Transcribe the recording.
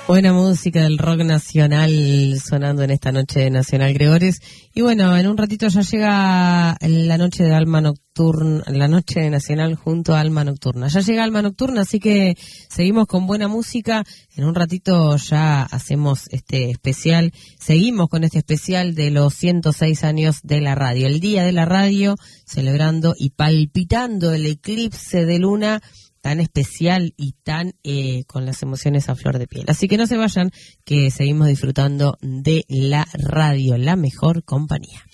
Buena música del rock nacional sonando en esta noche de Nacional Gregores. Y bueno, en un ratito ya llega la noche de Alma Nocturna, la noche nacional junto a Alma Nocturna. Ya llega Alma Nocturna, así que seguimos con buena música. En un ratito ya hacemos este especial, seguimos con este especial de los 106 años de la radio. El día de la radio, celebrando y palpitando el eclipse de luna tan especial y tan con las emociones a flor de piel. Así que no se vayan, que seguimos disfrutando de la radio, la mejor compañía.